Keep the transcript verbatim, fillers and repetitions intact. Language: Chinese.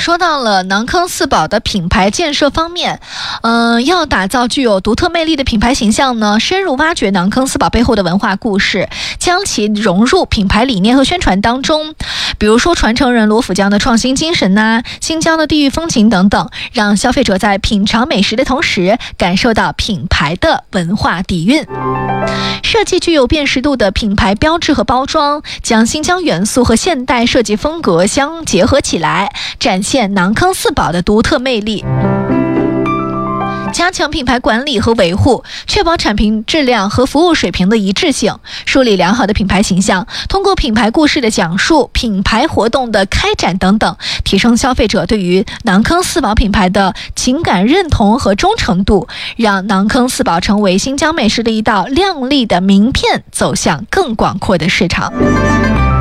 说到了囊坑四宝的品牌建设方面，嗯、呃，要打造具有独特魅力的品牌形象呢，深入挖掘囊坑四宝背后的文化故事，将其融入品牌理念和宣传当中。比如说传承人罗浮江的创新精神呐、啊，新疆的地域风情等等，让消费者在品尝美食的同时，感受到品牌的文化底蕴。设计具有辨识度的品牌标志和包装，将新疆元素和现代设计风格相结合起来，展现囊坑四宝的独特魅力。加强品牌管理和维护，确保产品质量和服务水平的一致性，树立良好的品牌形象，通过品牌故事的讲述、品牌活动的开展等等，提升消费者对于囊坑四宝品牌的情感认同和忠诚度，让囊坑四宝成为新疆美食的一道亮丽的名片，走向更广阔的市场。